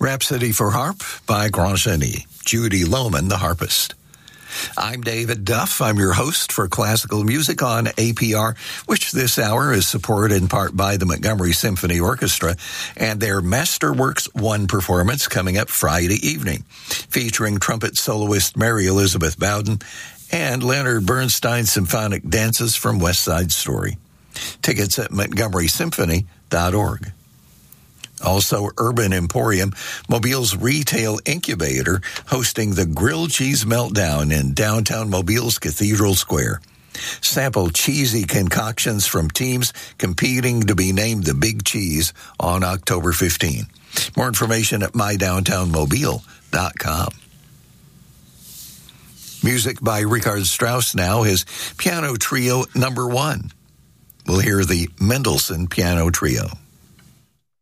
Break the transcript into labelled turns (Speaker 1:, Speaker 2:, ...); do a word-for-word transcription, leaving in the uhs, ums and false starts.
Speaker 1: Rhapsody for Harp by Grancheny, Judy Lohman, the harpist. I'm David Duff. I'm your host for classical music on A P R, which this hour is supported in part by the Montgomery Symphony Orchestra and their Masterworks One performance coming up Friday evening, featuring trumpet soloist Mary Elizabeth Bowden and Leonard Bernstein symphonic dances from West Side Story. Tickets at montgomery symphony dot org. Also, Urban Emporium, Mobile's retail incubator, hosting the Grilled Cheese Meltdown in downtown Mobile's Cathedral Square. Sample cheesy concoctions from teams competing to be named the Big Cheese on October fifteenth. More information at my downtown mobile dot com. Music by Richard Strauss now, his Piano Trio number one. We'll hear the Mendelssohn Piano Trio.